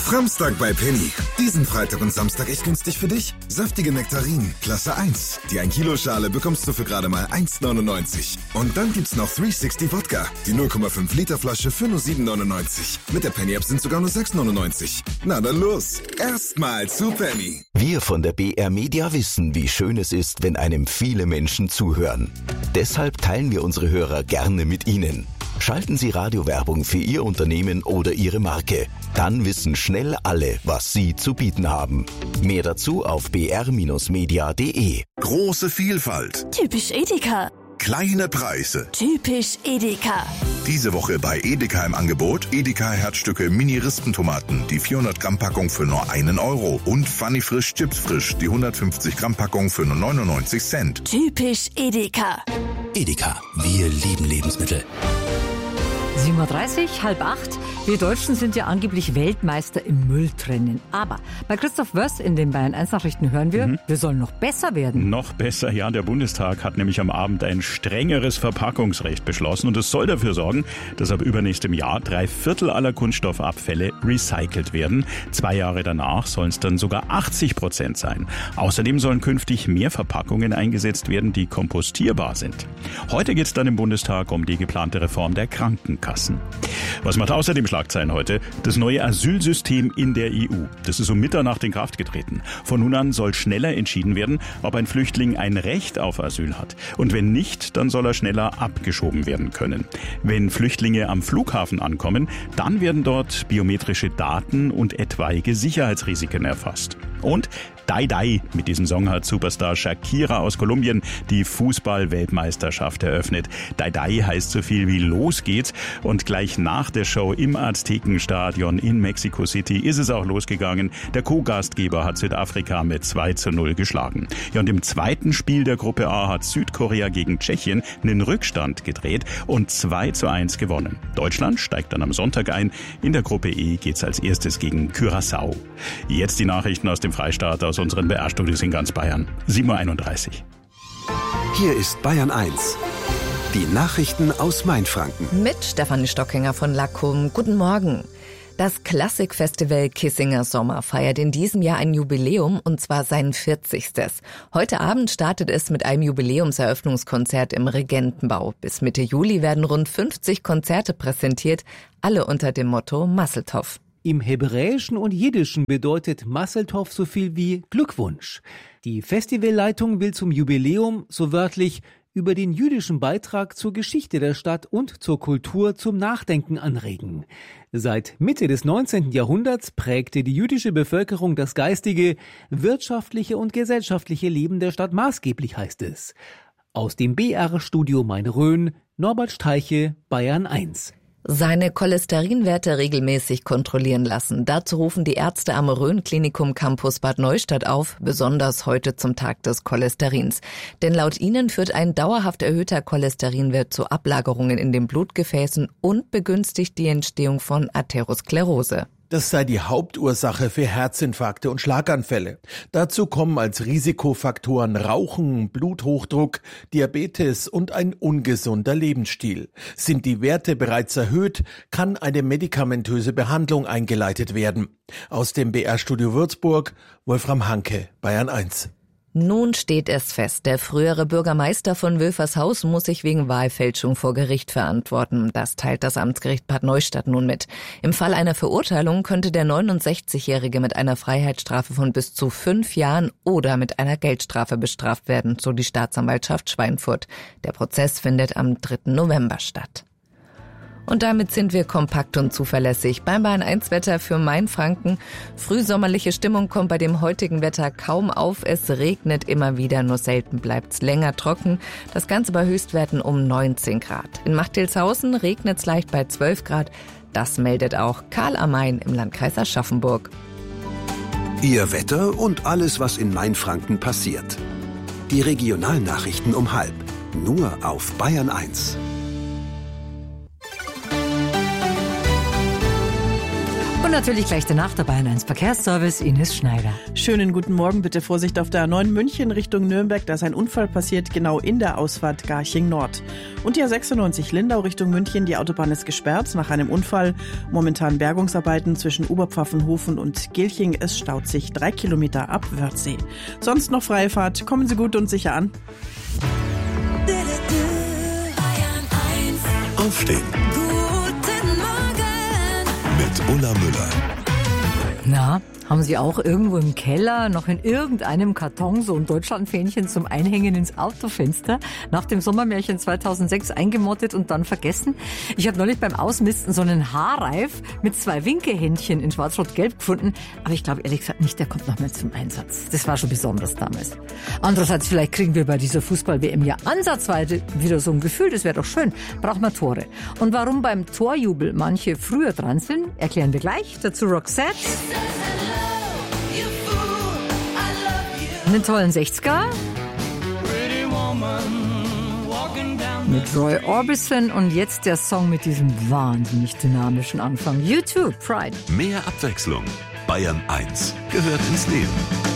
Framstag bei Penny. Diesen Freitag und Samstag echt günstig für dich. Saftige Nektarinen, Klasse 1. Die 1 Kilo Schale bekommst du für gerade mal 1,99. Und dann gibt's noch 360 Wodka. Die 0,5 Liter Flasche für nur 7,99. Mit der Penny App sind sogar nur 6,99. Na dann los. Erstmal zu Penny. Wir von der BR Media wissen, wie schön es ist, wenn einem viele Menschen zuhören. Deshalb teilen wir unsere Hörer gerne mit Ihnen. Schalten Sie Radiowerbung für Ihr Unternehmen oder Ihre Marke. Dann wissen schnell alle, was Sie zu bieten haben. Mehr dazu auf br-media.de. Große Vielfalt. Typisch Edeka. Kleine Preise. Typisch Edeka. Diese Woche bei Edeka im Angebot Edeka Herzstücke Mini-Rispentomaten, die 400 Gramm Packung für nur 1 Euro und Funny Frisch Chips Frisch, die 150 Gramm Packung für nur 99 Cent. Typisch Edeka. Edeka, wir lieben Lebensmittel. 7.30 Uhr, 7:30. Wir Deutschen sind ja angeblich Weltmeister im Mülltrennen. Aber bei Christoph Wörs in den Bayern 1 Nachrichten hören wir, wir sollen noch besser werden. Noch besser, ja. Der Bundestag hat nämlich am Abend ein strengeres Verpackungsrecht beschlossen und es soll dafür sorgen, dass ab übernächstem Jahr 3/4 aller Kunststoffabfälle recycelt werden. 2 Jahre danach sollen es dann sogar 80% sein. Außerdem sollen künftig mehr Verpackungen eingesetzt werden, die kompostierbar sind. Heute geht es dann im Bundestag um die geplante Reform der Krankenkassen. Was macht außerdem Schlagzeilen heute? Das neue Asylsystem in der EU. Das ist um Mitternacht in Kraft getreten. Von nun an soll schneller entschieden werden, ob ein Flüchtling ein Recht auf Asyl hat. Und wenn nicht, dann soll er schneller abgeschoben werden können. Wenn Flüchtlinge am Flughafen ankommen, dann werden dort biometrische Daten und etwaige Sicherheitsrisiken erfasst. Und Dai Dai, mit diesem Song hat Superstar Shakira aus Kolumbien die Fußball-Weltmeisterschaft eröffnet. Dai Dai heißt so viel wie los geht's und gleich nach der Show im Aztekenstadion in Mexico City ist es auch losgegangen. Der Co-Gastgeber hat Südafrika mit 2:0 geschlagen. Ja, und im zweiten Spiel der Gruppe A hat Südkorea gegen Tschechien einen Rückstand gedreht und 2:1 gewonnen. Deutschland steigt dann am Sonntag ein. In der Gruppe E geht's als erstes gegen Curaçao. Jetzt die Nachrichten aus dem Freistaat, aus unseren BR-Studios in ganz Bayern. 7:31 Uhr. Hier ist Bayern 1. Die Nachrichten aus Mainfranken. Mit Stefanie Stockinger von Lackum. Guten Morgen. Das Klassikfestival Kissinger Sommer feiert in diesem Jahr ein Jubiläum, und zwar sein 40. Heute Abend startet es mit einem Jubiläumseröffnungskonzert im Regentenbau. Bis Mitte Juli werden rund 50 Konzerte präsentiert, alle unter dem Motto Mazel Tov. Im Hebräischen und Jiddischen bedeutet Mazel Tov so viel wie Glückwunsch. Die Festivalleitung will zum Jubiläum, so wörtlich, über den jüdischen Beitrag zur Geschichte der Stadt und zur Kultur zum Nachdenken anregen. Seit Mitte des 19. Jahrhunderts prägte die jüdische Bevölkerung das geistige, wirtschaftliche und gesellschaftliche Leben der Stadt maßgeblich, heißt es. Aus dem BR-Studio Main-Rhön, Norbert Steiche, Bayern 1. Seine Cholesterinwerte regelmäßig kontrollieren lassen. Dazu rufen die Ärzte am Rhön-Klinikum Campus Bad Neustadt auf, besonders heute zum Tag des Cholesterins. Denn laut ihnen führt ein dauerhaft erhöhter Cholesterinwert zu Ablagerungen in den Blutgefäßen und begünstigt die Entstehung von Atherosklerose. Das sei die Hauptursache für Herzinfarkte und Schlaganfälle. Dazu kommen als Risikofaktoren Rauchen, Bluthochdruck, Diabetes und ein ungesunder Lebensstil. Sind die Werte bereits erhöht, kann eine medikamentöse Behandlung eingeleitet werden. Aus dem BR-Studio Würzburg, Wolfram Hanke, Bayern 1. Nun steht es fest, der frühere Bürgermeister von Wülfershaus muss sich wegen Wahlfälschung vor Gericht verantworten. Das teilt das Amtsgericht Bad Neustadt nun mit. Im Fall einer Verurteilung könnte der 69-Jährige mit einer Freiheitsstrafe von bis zu 5 Jahren oder mit einer Geldstrafe bestraft werden, so die Staatsanwaltschaft Schweinfurt. Der Prozess findet am 3. November statt. Und damit sind wir kompakt und zuverlässig. Beim Bayern 1 Wetter für Mainfranken. Frühsommerliche Stimmung kommt bei dem heutigen Wetter kaum auf. Es regnet immer wieder, nur selten bleibt's länger trocken. Das Ganze bei Höchstwerten um 19 Grad. In Machtelshausen regnet's leicht bei 12 Grad. Das meldet auch Karl am Main im Landkreis Aschaffenburg. Ihr Wetter und alles, was in Mainfranken passiert. Die Regionalnachrichten um 12:30. Nur auf Bayern 1. Und natürlich gleich danach der Bayern 1 Verkehrsservice, Ines Schneider. Schönen guten Morgen, bitte Vorsicht auf der A9 München Richtung Nürnberg. Da ist ein Unfall passiert, genau in der Ausfahrt Garching Nord. Und die A96 Lindau Richtung München, die Autobahn ist gesperrt nach einem Unfall. Momentan Bergungsarbeiten zwischen Oberpfaffenhofen und Gilching. Es staut sich 3 Kilometer ab Wörthsee. Sonst noch freie Fahrt, kommen Sie gut und sicher an. Aufstehen. Guten Morgen. Mit Ulla Müller. Na, haben Sie auch irgendwo im Keller noch in irgendeinem Karton so ein Deutschlandfähnchen zum Einhängen ins Autofenster nach dem Sommermärchen 2006 eingemottet und dann vergessen? Ich habe neulich beim Ausmisten so einen Haarreif mit 2 Winkehändchen in Schwarz-Rot-Gelb gefunden, aber ich glaube ehrlich gesagt nicht, der kommt noch mehr zum Einsatz. Das war schon besonders damals. Andererseits, vielleicht kriegen wir bei dieser Fußball-WM ja ansatzweise wieder so ein Gefühl, das wäre doch schön. Braucht man Tore. Und warum beim Torjubel manche früher dran sind, erklären wir gleich. Dazu Roxette. Einen tollen 60er. Mit Roy Orbison und jetzt der Song mit diesem wahnsinnig dynamischen Anfang. U2, Pride. Mehr Abwechslung. Bayern 1 gehört ins Leben.